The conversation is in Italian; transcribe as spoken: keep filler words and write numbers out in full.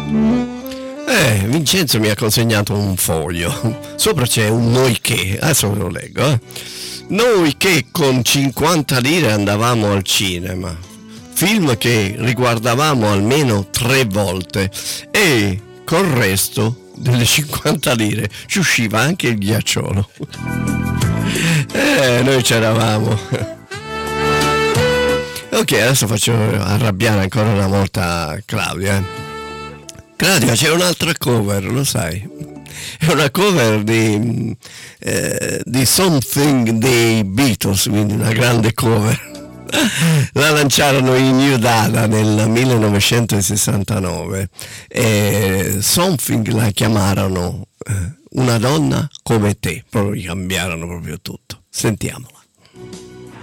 Eh, Vincenzo mi ha consegnato un foglio. Sopra c'è un noi che, adesso ve lo leggo, eh. Noi che con cinquanta lire andavamo al cinema, film che riguardavamo almeno tre volte e col resto delle cinquanta lire ci usciva anche il ghiacciolo. Eh, noi c'eravamo. Ok, adesso faccio arrabbiare ancora una volta Claudia. Eh. Claudia, c'è un'altra cover, lo sai? È una cover di, eh, di Something dei Beatles, quindi una grande cover. La lanciarono in New Dada nel millenovecentosessantanove e Something la chiamarono eh, Una donna come te, proprio cambiarono proprio tutto. Sentiamola.